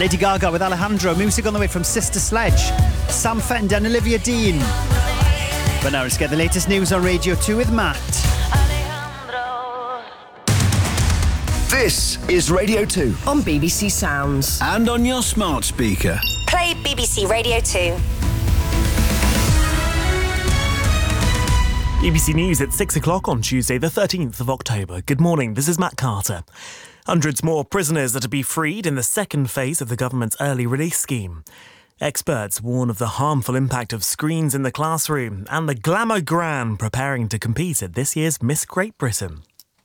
Lady Gaga with Alejandro. Music on the way from Sister Sledge, Sam Fender and Olivia Dean. But now let's get the latest news on Radio 2 with Matt. This is Radio 2 on BBC Sounds and on your smart speaker. Play BBC Radio 2. BBC News at 6 o'clock on Tuesday the 13th of October. Good morning, this is Matt Carter. Hundreds more prisoners are to be freed in the second phase of the government's early release scheme. Experts warn of the harmful impact of screens in the classroom and the glamour gran preparing to compete at this year's Miss Great Britain.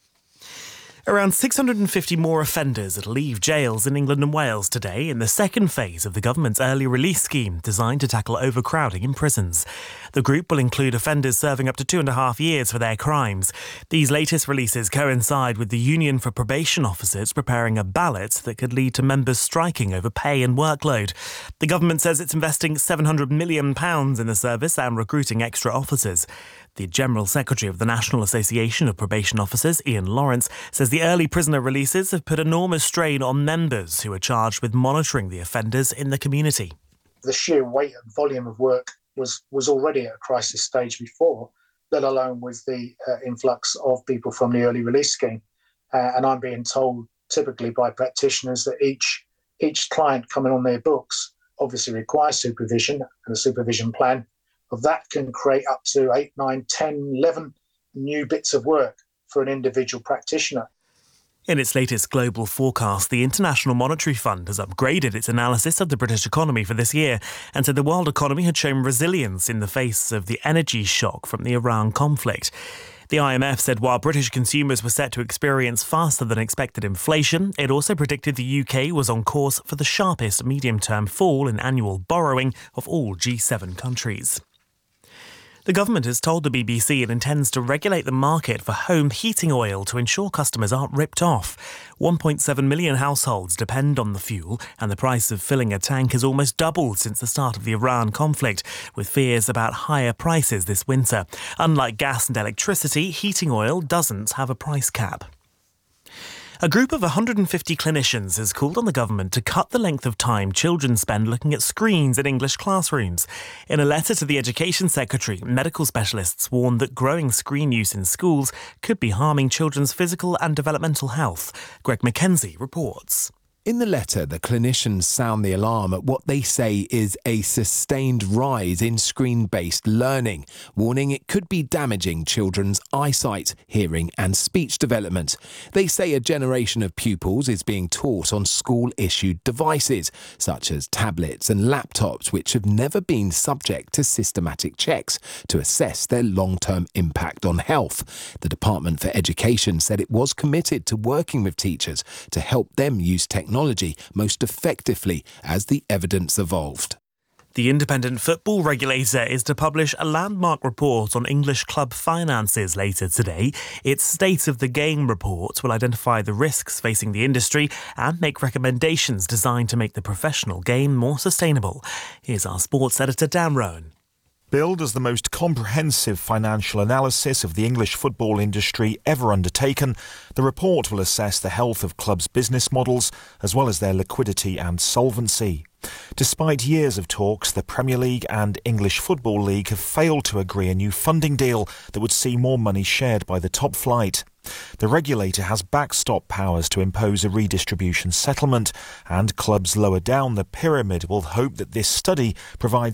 Around 650 more offenders will leave jails in England and Wales today in the second phase of the government's early release scheme designed to tackle overcrowding in prisons. The group will include offenders serving up to 2.5 years for their crimes. These latest releases coincide with the Union for Probation Officers preparing a ballot that could lead to members striking over pay and workload. The government says it's investing £700 million in the service and recruiting extra officers. The General Secretary of the National Association of Probation Officers, Ian Lawrence, says the early prisoner releases have put enormous strain on members who are charged with monitoring the offenders in the community. The sheer weight and volume of work was already at a crisis stage before, let alone with the influx of people from the early release scheme. And I'm being told typically by practitioners that each client coming on their books obviously requires supervision and a supervision plan. Of that can create up to 8, 9, 10, 11 new bits of work for an individual practitioner. In its latest global forecast, the International Monetary Fund has upgraded its analysis of the British economy for this year and said the world economy had shown resilience in the face of the energy shock from the Iran conflict. The IMF said while British consumers were set to experience faster than expected inflation, it also predicted the UK was on course for the sharpest medium-term fall in annual borrowing of all G7 countries. The government has told the BBC it intends to regulate the market for home heating oil to ensure customers aren't ripped off. 1.7 million households depend on the fuel, and the price of filling a tank has almost doubled since the start of the Iran conflict, with fears about higher prices this winter. Unlike gas and electricity, heating oil doesn't have a price cap. A group of 150 clinicians has called on the government to cut the length of time children spend looking at screens in English classrooms. In a letter to the Education Secretary, medical specialists warn that growing screen use in schools could be harming children's physical and developmental health. Greg Mackenzie reports. In the letter, the clinicians sound the alarm at what they say is a sustained rise in screen-based learning, warning it could be damaging children's eyesight, hearing and speech development. They say a generation of pupils is being taught on school-issued devices, such as tablets and laptops, which have never been subject to systematic checks to assess their long-term impact on health. The Department for Education said it was committed to working with teachers to help them use technology most effectively as the evidence evolved. The independent football regulator is to publish a landmark report on English club finances later today. Its State of the Game report will identify the risks facing the industry and make recommendations designed to make the professional game more sustainable. Here's our sports editor Dan Rowan. Billed as the most comprehensive financial analysis of the English football industry ever undertaken, the report will assess the health of clubs' business models as well as their liquidity and solvency. Despite years of talks, the Premier League and English Football League have failed to agree a new funding deal that would see more money shared by the top flight. The regulator has backstop powers to impose a redistribution settlement, and clubs lower down the pyramid will hope that this study provides